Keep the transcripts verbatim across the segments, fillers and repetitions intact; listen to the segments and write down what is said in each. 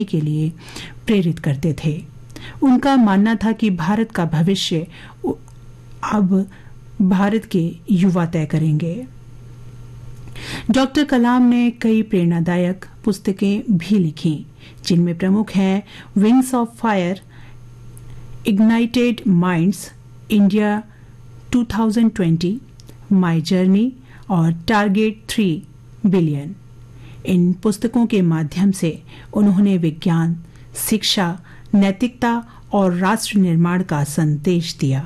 के लिए प्रेरित करते थे। उनका मानना था कि भारत का भविष्य अब भारत के युवा तय करेंगे। डॉक्टर कलाम ने कई प्रेरणादायक पुस्तकें भी लिखी, जिनमें प्रमुख हैं wings of fire, ignited minds, India two thousand twenty, my journey और टारगेट थ्री बिलियन। इन पुस्तकों के माध्यम से उन्होंने विज्ञान, शिक्षा, नैतिकता और राष्ट्र निर्माण का संदेश दिया।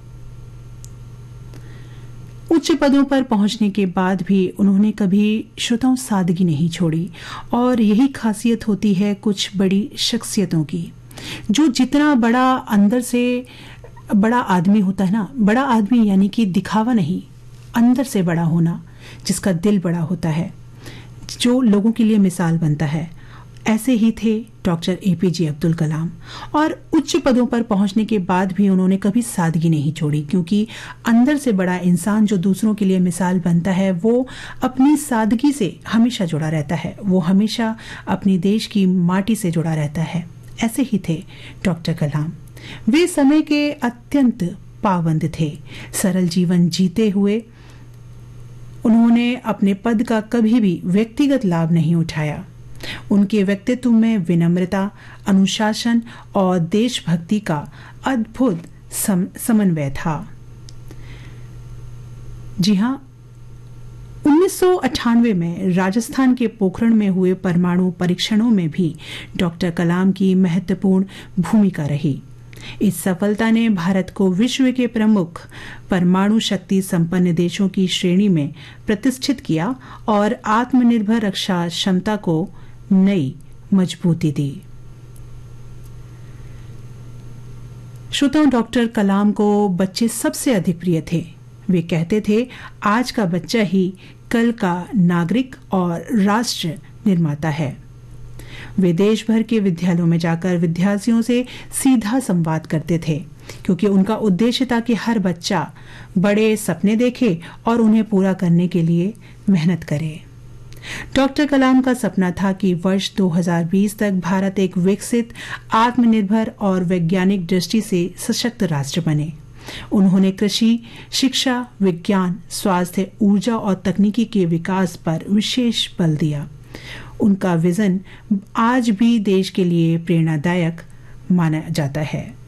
उच्च पदों पर पहुंचने के बाद भी उन्होंने कभी श्रोताओं सादगी नहीं छोड़ी, और यही खासियत होती है कुछ बड़ी शख्सियतों की, जो जितना बड़ा अंदर से बड़ा आदमी होता है ना, बड़ा आदमी यानी कि दिखावा नहीं, अंदर से बड़ा होना, जिसका दिल बड़ा होता है, जो लोगों के लिए मिसाल बनता है, ऐसे ही थे डॉक्टर एपीजे अब्दुल कलाम। और उच्च पदों पर पहुंचने के बाद भी उन्होंने कभी सादगी नहीं छोड़ी, क्योंकि अंदर से बड़ा इंसान जो दूसरों के लिए मिसाल बनता है, वो अपनी सादगी से हमेशा जुड़ा रहता है, वो हमेशा अपनी देश की माटी से जुड़ा रहता है। ऐसे ही थे डॉक्टर कलाम। वे समय के अत्यंत पाबंद थे। सरल जीवन जीते हुए उन्होंने अपने पद का कभी भी व्यक्तिगत लाभ नहीं उठाया। उनके व्यक्तित्व में विनम्रता, अनुशासन और देशभक्ति का अद्भुत सम, समन्वय था। जी हां, उन्नीस सौ अट्ठानवे में राजस्थान के पोखरण में हुए परमाणु परीक्षणों में भी डॉक्टर कलाम की महत्वपूर्ण भूमिका रही। इस सफलता ने भारत को विश्व के प्रमुख परमाणु शक्ति संपन्न देशों की श्रेणी में प्रतिष्ठित किया और आत्मनिर्भर रक्षा क्षमता को नई मजबूती दी। श्रोताओं, डॉक्टर कलाम को बच्चे सबसे अधिक प्रिय थे। वे कहते थे, आज का बच्चा ही कल का नागरिक और राष्ट्र निर्माता है। वे देश भर के विद्यालयों में जाकर विद्यार्थियों से सीधा संवाद करते थे, क्योंकि उनका उद्देश्य था कि हर बच्चा बड़े सपने देखे और उन्हें पूरा करने के लिए मेहनत करे। डॉक्टर कलाम का सपना था कि वर्ष दो हज़ार बीस तक भारत एक विकसित, आत्मनिर्भर और वैज्ञानिक दृष्टि से सशक्त राष्ट्र बने। उन्होंने कृषि, शिक्षा, विज्ञान, स्वास्थ्य, ऊर्जा और तकनीकी के विकास पर विशेष बल दिया। उनका विजन आज भी देश के लिए प्रेरणादायक माना जाता है।